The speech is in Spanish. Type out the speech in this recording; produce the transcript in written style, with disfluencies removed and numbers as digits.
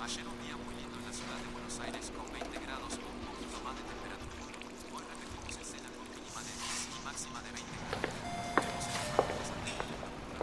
Ayer un día muy lindo en la ciudad de Buenos Aires con 20